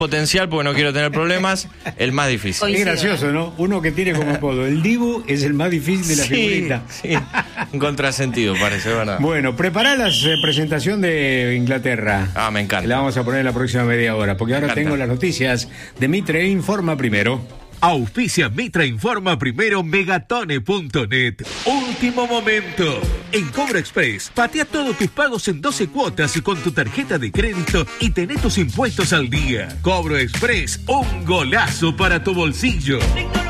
potencial porque no quiero tener problemas, el más difícil. Es gracioso, ¿no? Uno que tiene como apodo el Dibu es el más difícil de la figurita. Sí, un contrasentido parece, ¿verdad? Bueno, prepará la presentación de Inglaterra. Me encanta. La vamos a poner en la próxima media hora, porque ahora tengo las noticias de Mitre Informa Primero. Auspicia Mitra Informa Primero Megatone.net. Último momento. En Cobro Express, patea todos tus pagos en 12 cuotas y con tu tarjeta de crédito y tené tus impuestos al día. Cobro Express, un golazo para tu bolsillo.